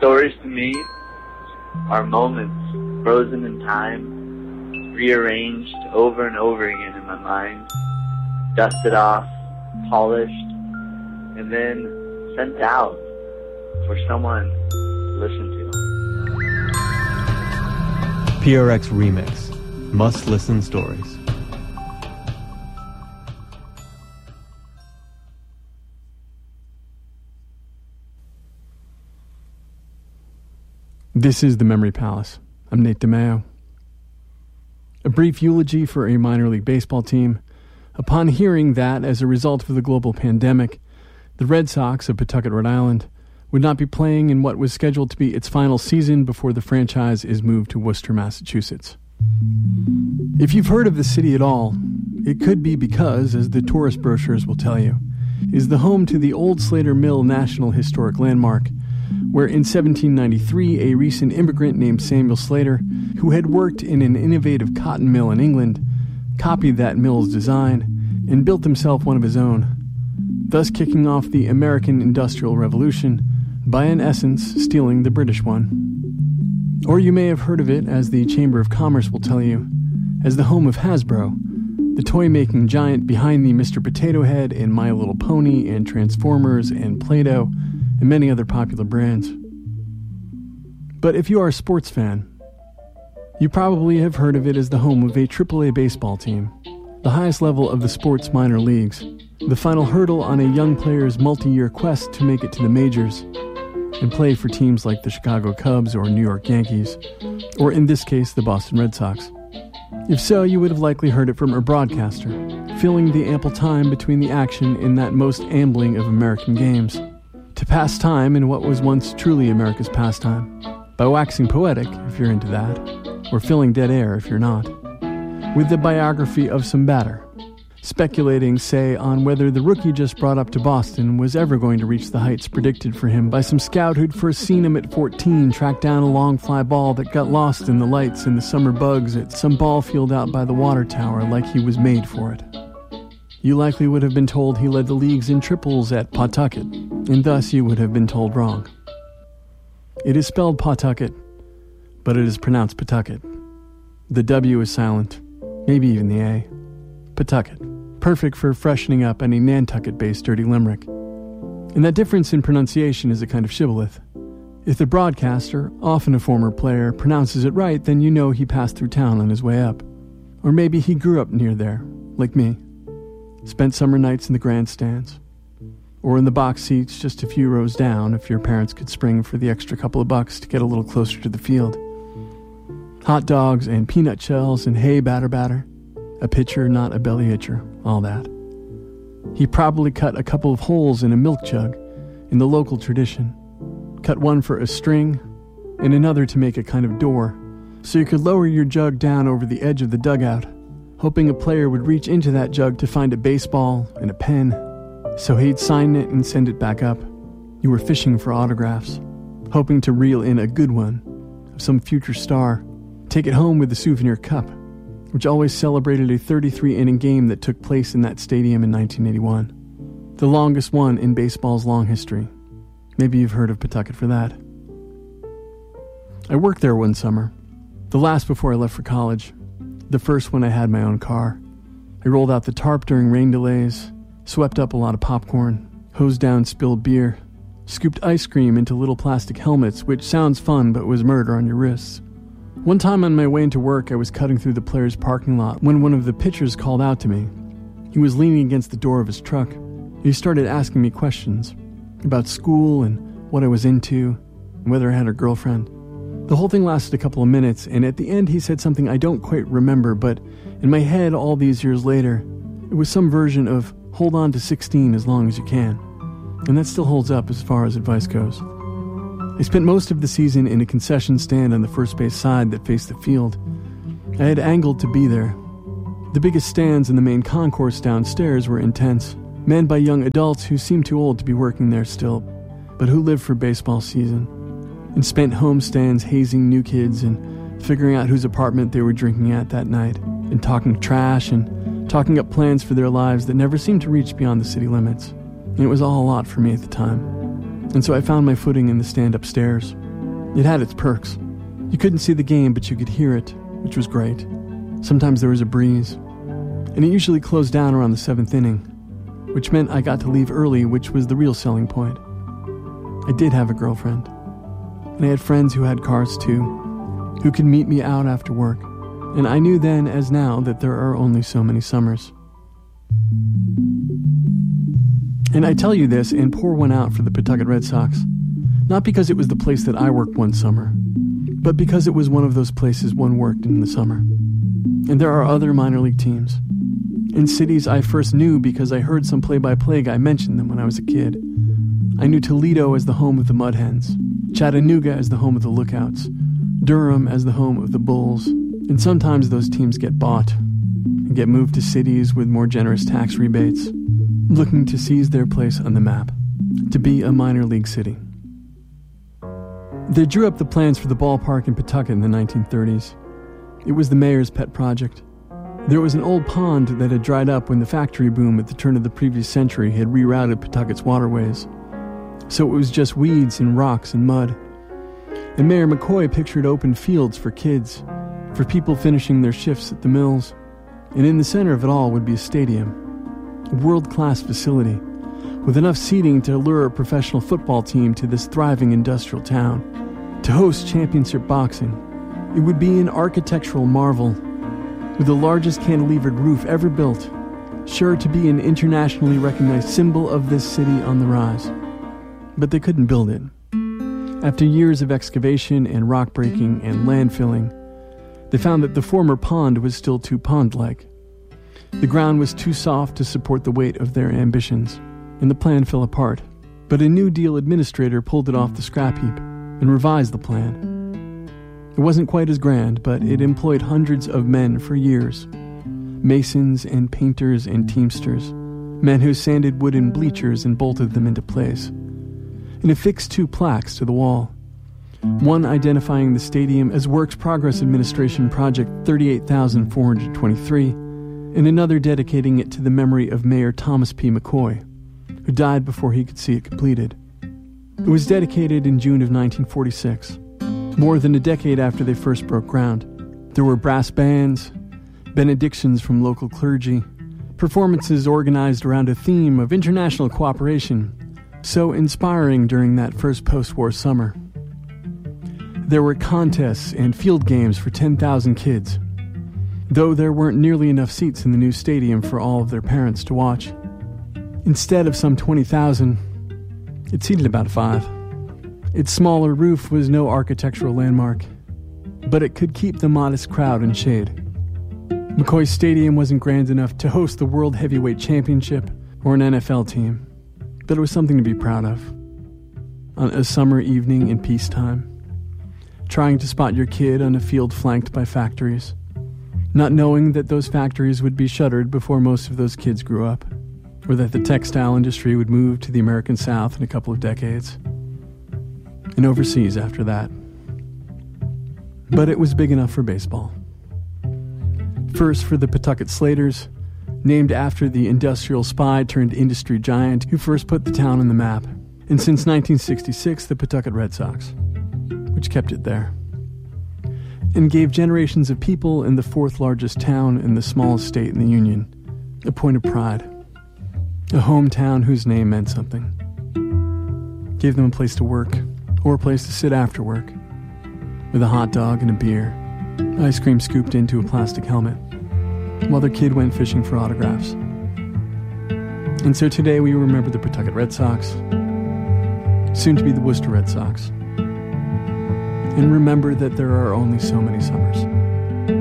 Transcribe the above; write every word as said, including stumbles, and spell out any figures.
Stories to me are moments frozen in time, rearranged over and over again in my mind, dusted off, polished, and then sent out for someone to listen to. P R X Remix. Must-listen stories. This is The Memory Palace. I'm Nate DeMeo. A brief eulogy for a minor league baseball team. Upon hearing that, as a result of the global pandemic, the Red Sox of Pawtucket, Rhode Island, would not be playing in what was scheduled to be its final season before the franchise is moved to Worcester, Massachusetts. If you've heard of the city at all, it could be because, as the tourist brochures will tell you, it is the home to the Old Slater Mill National Historic Landmark, where in seventeen ninety-three a recent immigrant named Samuel Slater, who had worked in an innovative cotton mill in England, copied that mill's design and built himself one of his own, thus kicking off the American Industrial Revolution by, in essence, stealing the British one. Or you may have heard of it, as the Chamber of Commerce will tell you, as the home of Hasbro, the toy-making giant behind the Mister Potato Head and My Little Pony and Transformers and Play-Doh and many other popular brands. But if you are a sports fan, you probably have heard of it as the home of a triple A baseball team, the highest level of the sports minor leagues, the final hurdle on a young player's multi-year quest to make it to the majors and play for teams like the Chicago Cubs or New York Yankees, or in this case, the Boston Red Sox. If so, you would have likely heard it from a broadcaster, filling the ample time between the action in that most ambling of American games, to pass time in what was once truly America's pastime, by waxing poetic, if you're into that, or filling dead air if you're not, with the biography of some batter, speculating, say, on whether the rookie just brought up to Boston was ever going to reach the heights predicted for him by some scout who'd first seen him at fourteen track down a long fly ball that got lost in the lights and the summer bugs at some ball field out by the water tower like he was made for it. You likely would have been told he led the leagues in triples at Pawtucket, and thus you would have been told wrong. It is spelled Pawtucket, but it is pronounced Pawtucket. The W is silent, maybe even the A. Pawtucket. Perfect for freshening up any Nantucket-based dirty limerick. And that difference in pronunciation is a kind of shibboleth. If the broadcaster, often a former player, pronounces it right, then you know he passed through town on his way up. Or maybe he grew up near there, like me. Spent summer nights in the grandstands. Or in the box seats just a few rows down if your parents could spring for the extra couple of bucks to get a little closer to the field. Hot dogs and peanut shells and hay batter batter. A pitcher, not a belly itcher, all that. He probably cut a couple of holes in a milk jug, in the local tradition. Cut one for a string, and another to make a kind of door, so you could lower your jug down over the edge of the dugout, hoping a player would reach into that jug to find a baseball and a pen, so he'd sign it and send it back up. You were fishing for autographs, hoping to reel in a good one of some future star, take it home with the souvenir cup, which always celebrated a thirty-three inning game that took place in that stadium in nineteen eighty-one. The longest one in baseball's long history. Maybe you've heard of Pawtucket for that. I worked there one summer, the last before I left for college, the first when I had my own car. I rolled out the tarp during rain delays, swept up a lot of popcorn, hosed down spilled beer, scooped ice cream into little plastic helmets, which sounds fun but was murder on your wrists. One time on my way into work, I was cutting through the players' parking lot when one of the pitchers called out to me. He was leaning against the door of his truck. He started asking me questions about school and what I was into and whether I had a girlfriend. The whole thing lasted a couple of minutes, and at the end he said something I don't quite remember, but in my head all these years later, it was some version of hold on to sixteen as long as you can. And that still holds up as far as advice goes. I spent most of the season in a concession stand on the first base side that faced the field. I had angled to be there. The biggest stands in the main concourse downstairs were intense, manned by young adults who seemed too old to be working there still, but who lived for baseball season, and spent home stands hazing new kids and figuring out whose apartment they were drinking at that night, and talking trash and talking up plans for their lives that never seemed to reach beyond the city limits. And it was all a lot for me at the time. And so I found my footing in the stand upstairs, It had its perks. You couldn't see the game, but you could hear it, which was great. Sometimes there was a breeze, and it usually closed down around the seventh inning, which meant I got to leave early, which was the real selling point. I did have a girlfriend, and I had friends who had cars too, who could meet me out after work, and I knew then as now that there are only so many summers. And I tell you this and pour one out for the Pawtucket Red Sox, not because it was the place that I worked one summer, but because it was one of those places one worked in the summer. And there are other minor league teams. In cities I first knew because I heard some play-by-play guy mention them when I was a kid. I knew Toledo as the home of the Mud Hens, Chattanooga as the home of the Lookouts, Durham as the home of the Bulls, and sometimes those teams get bought and get moved to cities with more generous tax rebates, looking to seize their place on the map, to be a minor league city. They drew up the plans for the ballpark in Pawtucket in the nineteen thirties. It was the mayor's pet project. There was an old pond that had dried up when the factory boom at the turn of the previous century had rerouted Pawtucket's waterways. So it was just weeds and rocks and mud. And Mayor McCoy pictured open fields for kids, for people finishing their shifts at the mills. And in the center of it all would be a stadium, a world-class facility, with enough seating to lure a professional football team to this thriving industrial town, to host championship boxing. It would be an architectural marvel, with the largest cantilevered roof ever built, sure to be an internationally recognized symbol of this city on the rise. But they couldn't build it. After years of excavation and rock breaking and landfilling, they found that the former pond was still too pond-like. The ground was too soft to support the weight of their ambitions, and the plan fell apart. But a New Deal administrator pulled it off the scrap heap and revised the plan. It wasn't quite as grand, but it employed hundreds of men for years. Masons and painters and teamsters, men who sanded wooden bleachers and bolted them into place, and affixed two plaques to the wall. One identifying the stadium as Works Progress Administration Project thirty-eight thousand four hundred twenty-three, and another dedicating it to the memory of Mayor Thomas P. McCoy, who died before he could see it completed. It was dedicated in June of nineteen forty-six, more than a decade after they first broke ground. There were brass bands, benedictions from local clergy, performances organized around a theme of international cooperation, so inspiring during that first post-war summer. There were contests and field games for ten thousand kids, though there weren't nearly enough seats in the new stadium for all of their parents to watch. Instead of some twenty thousand, it seated about five. Its smaller roof was no architectural landmark, but it could keep the modest crowd in shade. McCoy Stadium wasn't grand enough to host the World Heavyweight Championship or an N F L team, but it was something to be proud of. On a summer evening in peacetime, trying to spot your kid on a field flanked by factories, not knowing that those factories would be shuttered before most of those kids grew up, or that the textile industry would move to the American South in a couple of decades, and overseas after that. But it was big enough for baseball. First for the Pawtucket Slaters, named after the industrial spy turned industry giant who first put the town on the map, and since nineteen sixty-six, the Pawtucket Red Sox, which kept it there, and gave generations of people in the fourth largest town in the smallest state in the Union a point of pride, a hometown whose name meant something. Gave them a place to work, or a place to sit after work, with a hot dog and a beer, ice cream scooped into a plastic helmet, while their kid went fishing for autographs. And so today we remember the Pawtucket Red Sox, soon to be the Worcester Red Sox, and remember that there are only so many summers.